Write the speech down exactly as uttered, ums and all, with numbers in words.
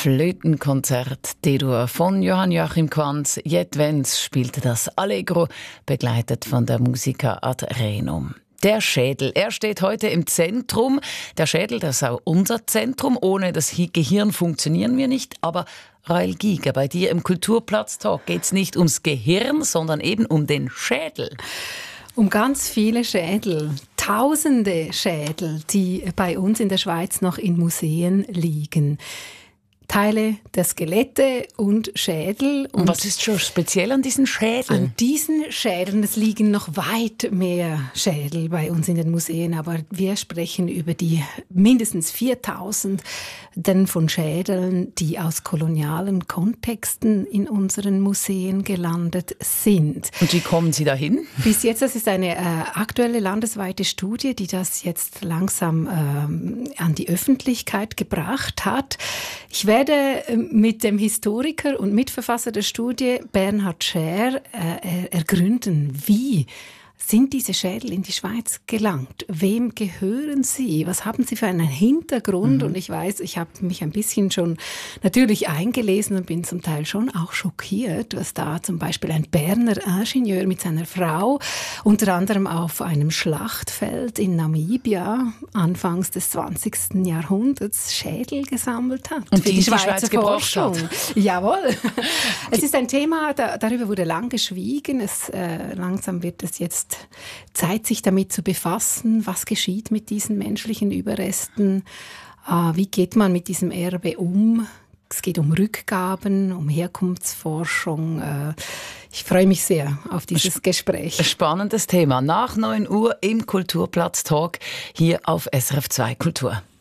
Flötenkonzert D-Dur von Johann Joachim Quanz. Jet Wenz spielte das Allegro, begleitet von der Musica ad Renum. Der Schädel, er steht heute im Zentrum. Der Schädel, das ist auch unser Zentrum. Ohne das Gehirn funktionieren wir nicht. Aber Rahel Giger, bei dir im Kulturplatz-Talk geht es nicht ums Gehirn, sondern eben um den Schädel. Um ganz viele Schädel, tausende Schädel, die bei uns in der Schweiz noch in Museen liegen. Teile der Skelette und Schädel. Und, und was ist schon speziell an diesen Schädeln? An diesen Schädeln, es liegen noch weit mehr Schädel bei uns in den Museen, aber wir sprechen über die mindestens viertausend von Schädeln, die aus kolonialen Kontexten in unseren Museen gelandet sind. Und wie kommen Sie dahin? Bis jetzt, das ist eine äh, aktuelle landesweite Studie, die das jetzt langsam äh, an die Öffentlichkeit gebracht hat. Ich werde mit dem Historiker und Mitverfasser der Studie Bernhard Scher äh, ergründen, wie sind diese Schädel in die Schweiz gelangt? Wem gehören sie? Was haben sie für einen Hintergrund? Mhm. Und ich weiß, ich habe mich ein bisschen schon natürlich eingelesen und bin zum Teil schon auch schockiert, was da zum Beispiel ein Berner Ingenieur mit seiner Frau unter anderem auf einem Schlachtfeld in Namibia anfangs des zwanzigsten Jahrhunderts Schädel gesammelt hat. Und die, die, die Schweiz gebracht hat. Jawohl. Es ist ein Thema, da, darüber wurde lang geschwiegen. Es, äh, langsam wird es jetzt Zeit, sich damit zu befassen, was geschieht mit diesen menschlichen Überresten, äh, wie geht man mit diesem Erbe um. Es geht um Rückgaben, um Herkunftsforschung. Äh, ich freue mich sehr auf dieses Sp- Gespräch. Ein spannendes Thema. Nach neun Uhr im Kulturplatz-Talk hier auf S R F zwei Kultur.